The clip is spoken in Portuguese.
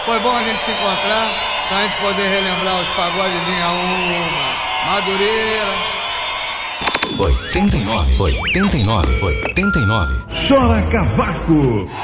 Foi bom a gente se encontrar, pra gente poder relembrar os pagodes de Inhaúma, Madureira. 89. Chora Cavaco.